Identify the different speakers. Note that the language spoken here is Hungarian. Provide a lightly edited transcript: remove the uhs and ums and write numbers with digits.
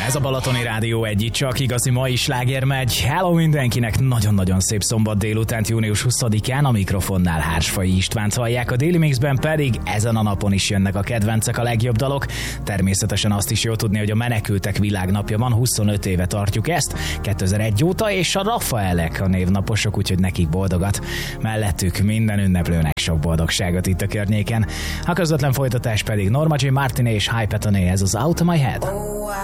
Speaker 1: Ez a Balatoni Rádió egyik csak igazi mai sláger megy. Hello mindenkinek, nagyon-nagyon szép szombat délutánt, június 20-án, a mikrofonnál Hársfai Istvánt hallják, a Daily Mixben pedig ezen a napon is jönnek a kedvencek, a legjobb dalok. Természetesen azt is jó tudni, hogy a Menekültek Világnapja van, 25 éve tartjuk ezt, 2001 óta, és a Rafaelek a névnaposok, úgyhogy nekik boldogat. Mellettük minden ünneplőnek sok boldogságot itt a környéken. A közvetlen folytatás pedig Norma J. Martiné és Hype Etoné, ez az Out of My Head.